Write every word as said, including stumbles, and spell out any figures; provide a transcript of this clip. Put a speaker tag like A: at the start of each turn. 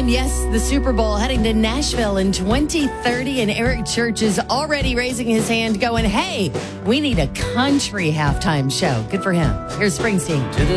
A: Yes, the Super Bowl heading to Nashville in twenty thirty, and Eric Church is already raising his hand going, hey, we need a country halftime show. Good for him. Here's Springsteen.
B: To the